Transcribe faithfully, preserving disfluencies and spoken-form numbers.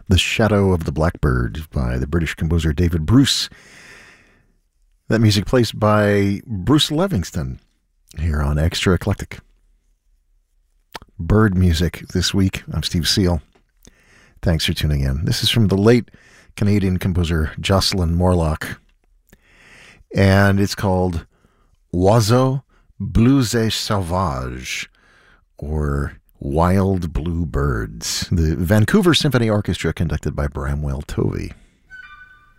The Shadow of the Blackbird by the British composer David Bruce. That music placed by Bruce Livingston here on Extra Eclectic. Bird music this week. I'm Steve Seal. Thanks for tuning in. This is from the late Canadian composer Jocelyn Morlock, and it's called Oiseaux Bleus et Sauvages, or Wild Blue Birds. The Vancouver Symphony Orchestra, conducted by Bramwell Tovey.